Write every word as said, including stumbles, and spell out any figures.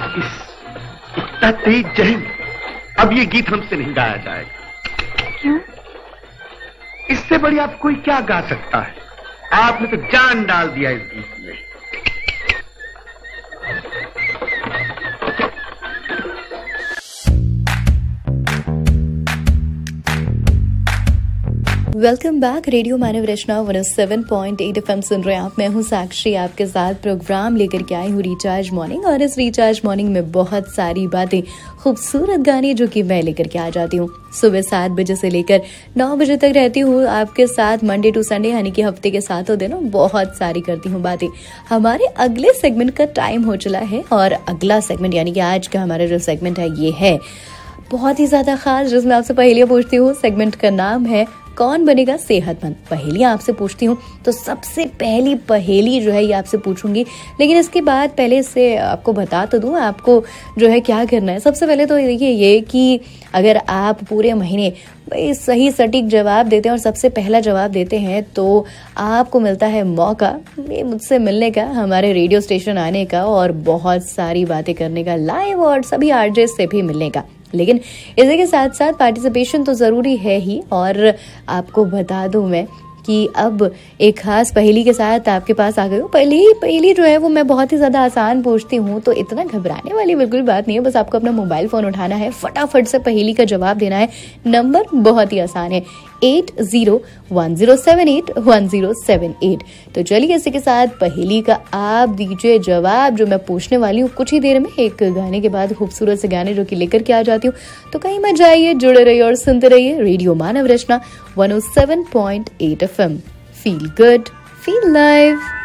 इस इतना तेज जहन, अब ये गीत हमसे नहीं गाया जाएगा। क्यों? इससे बड़ी आप कोई क्या गा सकता है? आपने तो जान डाल दिया इस गीत में। Welcome back. रेडियो मानव रचना एक सौ सात पॉइंट आठ एफएम सुन रहे हैं आप। मैं हूं साक्षी, आपके साथ प्रोग्राम लेकर के आई हूं रिचार्ज मॉर्निंग। और इस रिचार्ज मॉर्निंग में बहुत सारी बातें, खूबसूरत गाने जो कि मैं लेकर के आ जाती हूँ। सुबह सात बजे से लेकर नौ बजे तक रहती हूँ आपके साथ, मंडे टू संडे, यानी कि हफ्ते के सातों दिनों बहुत सारी करती हूँ बातें। हमारे अगले सेगमेंट का टाइम हो चला है और अगला सेगमेंट यानी कि आज का हमारा जो सेगमेंट है ये है बहुत ही ज्यादा खास, जिसमें आपसे पहेलियां पूछती हूँ। सेगमेंट का नाम है कौन बनेगा सेहतमंद। पहेलियां आपसे पूछती हूँ, तो सबसे पहली पहेली जो है ये आपसे पूछूंगी, लेकिन इसके बाद पहले इससे आपको बता तो दूं आपको जो है क्या करना है। सबसे पहले तो देखिए ये कि अगर आप पूरे महीने भाई सही सटीक जवाब देते हैं और सबसे पहला जवाब देते हैं तो आपको मिलता है मौका मुझसे मिलने का, हमारे रेडियो स्टेशन आने का और बहुत सारी बातें करने का, लाइव और सभी आरजे से भी मिलने का। लेकिन इसी के साथ साथ पार्टिसिपेशन तो जरूरी है ही। और आपको बता दूं मैं कि अब एक खास पहेली के साथ आपके पास आ गई हूँ। पहली पहेली जो है वो मैं बहुत ही ज्यादा आसान पूछती हूँ, तो इतना घबराने वाली बिल्कुल बात नहीं है। बस आपको अपना मोबाइल फोन उठाना है, फटाफट से पहेली का जवाब देना है। नंबर बहुत ही आसान है, eight zero one zero seven eight one zero seven eight. तो चलिए इसी के साथ पहेली का आप दीजिए जवाब जो मैं पूछने वाली हूँ कुछ ही देर में, एक गाने के बाद, खूबसूरत से गाने जो कि लेकर के आ जाती हूँ। तो कहीं मत जाइए, जुड़े रहिए और सुनते रहिए रेडियो मानव रचना एक सौ सात पॉइंट आठ FM. Feel good, feel live.